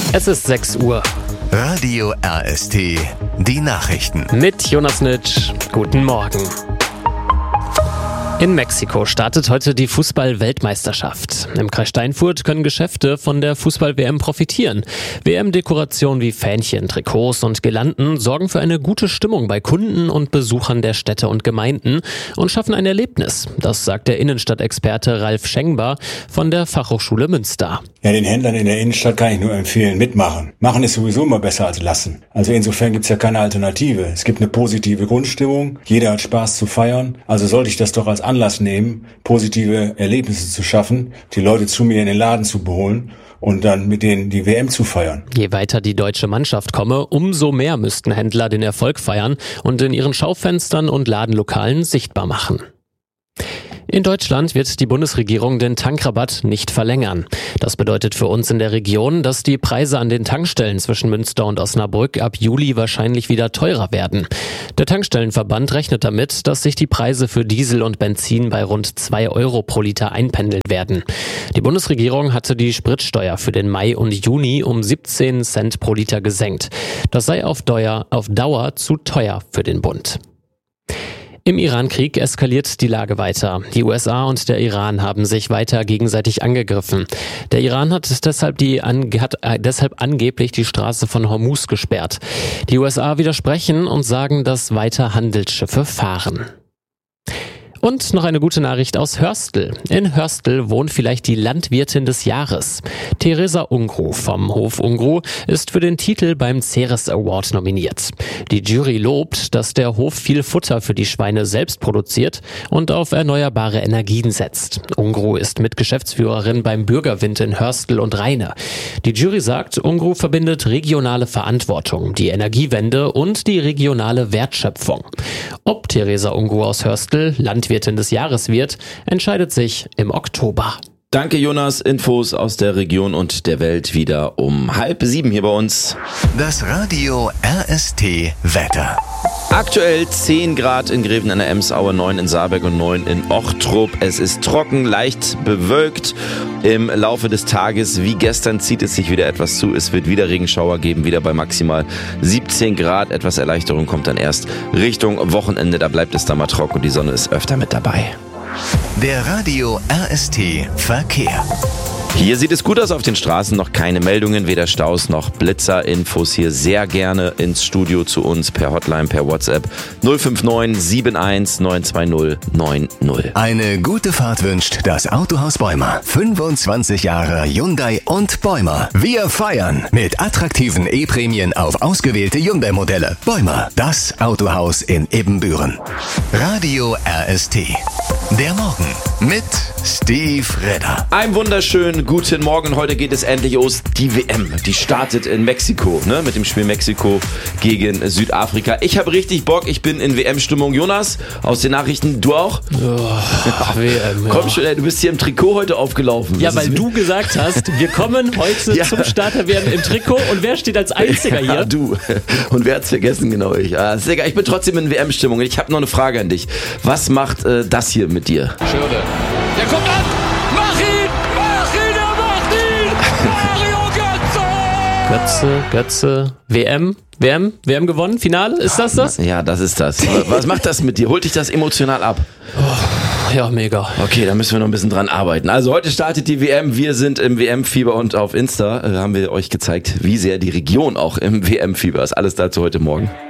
Es ist 6 Uhr. Radio RST, die Nachrichten. Mit Jonas Nitsch. Guten Morgen. In Mexiko startet heute die Fußball-Weltmeisterschaft. Im Kreis Steinfurt können Geschäfte von der Fußball-WM profitieren. WM-Dekorationen wie Fähnchen, Trikots und Girlanden sorgen für eine gute Stimmung bei Kunden und Besuchern der Städte und Gemeinden und schaffen ein Erlebnis. Das sagt der Innenstadtexperte Ralf Schengbar von der Fachhochschule Münster. Ja, den Händlern in der Innenstadt kann ich nur empfehlen, mitmachen. Machen ist sowieso immer besser als lassen. Also insofern gibt's ja keine Alternative. Es gibt eine positive Grundstimmung, jeder hat Spaß zu feiern. Also sollte ich das doch als Anlass nehmen, positive Erlebnisse zu schaffen, die Leute zu mir in den Laden zu holen und dann mit denen die WM zu feiern. Je weiter die deutsche Mannschaft komme, umso mehr müssten Händler den Erfolg feiern und in ihren Schaufenstern und Ladenlokalen sichtbar machen. In Deutschland wird die Bundesregierung den Tankrabatt nicht verlängern. Das bedeutet für uns in der Region, dass die Preise an den Tankstellen zwischen Münster und Osnabrück ab Juli wahrscheinlich wieder teurer werden. Der Tankstellenverband rechnet damit, dass sich die Preise für Diesel und Benzin bei rund 2 Euro pro Liter einpendeln werden. Die Bundesregierung hatte die Spritsteuer für den Mai und Juni um 17 Cent pro Liter gesenkt. Das sei auf Dauer zu teuer für den Bund. Im Iran-Krieg eskaliert die Lage weiter. Die USA und der Iran haben sich weiter gegenseitig angegriffen. Der Iran hat deshalb angeblich die Straße von Hormuz gesperrt. Die USA widersprechen und sagen, dass weiter Handelsschiffe fahren. Und noch eine gute Nachricht aus Hörstel. In Hörstel wohnt vielleicht die Landwirtin des Jahres. Theresa Ungru vom Hof Ungru ist für den Titel beim Ceres Award nominiert. Die Jury lobt, dass der Hof viel Futter für die Schweine selbst produziert und auf erneuerbare Energien setzt. Ungru ist Mitgeschäftsführerin beim Bürgerwind in Hörstel und Rheine. Die Jury sagt, Ungru verbindet regionale Verantwortung, die Energiewende und die regionale Wertschöpfung. Ob Theresa Ungru aus Hörstel Landwirtin des Jahres wird, entscheidet sich im Oktober. Danke Jonas, Infos aus der Region und der Welt wieder um 6:30 hier bei uns. Das Radio RST Wetter. Aktuell 10 Grad in Greven an der Emsaue, 9 in Saarberg und 9 in Ochtrup. Es ist trocken, leicht bewölkt. Im Laufe des Tages, wie gestern, zieht es sich wieder etwas zu. Es wird wieder Regenschauer geben, wieder bei maximal 17 Grad. Etwas Erleichterung kommt dann erst Richtung Wochenende. Da bleibt es dann mal trocken und die Sonne ist öfter mit dabei. Der Radio RST Verkehr. Hier sieht es gut aus auf den Straßen, noch keine Meldungen, weder Staus noch Blitzer. Infos hier sehr gerne ins Studio zu uns per Hotline, per WhatsApp 059 71 920 90. Eine gute Fahrt wünscht das Autohaus Bäumer. 25 Jahre Hyundai und Bäumer. Wir feiern mit attraktiven E-Prämien auf ausgewählte Hyundai-Modelle. Bäumer, das Autohaus in Ibbenbüren. Radio RST. Der Morgen mit Steve Redder. Einen wunderschönen guten Morgen. Heute geht es endlich los. Die WM, die startet in Mexiko, ne? Mit dem Spiel Mexiko gegen Südafrika. Ich habe richtig Bock. Ich bin in WM-Stimmung. Jonas, aus den Nachrichten, du auch? WM, ja. Komm schon, du bist hier im Trikot heute aufgelaufen. Ja, weil du gesagt hast, wir kommen heute zum Start der WM im Trikot. Und wer steht als Einziger hier? Ja, du. Und wer hat's vergessen? Genau, ich. Ja, ist egal. Ich bin trotzdem in WM-Stimmung. Ich habe noch eine Frage an dich. Was macht das hier mit dir? Schöne. Der kommt an! Mach ihn! Er macht ihn! Mario Götze. WM gewonnen? Finale? Ist das? Ja, das ist das. Was macht das mit dir? Holt dich das emotional ab? Ja, mega. Okay, da müssen wir noch ein bisschen dran arbeiten. Also heute startet die WM. Wir sind im WM-Fieber und auf Insta haben wir euch gezeigt, wie sehr die Region auch im WM-Fieber ist. Alles dazu heute Morgen.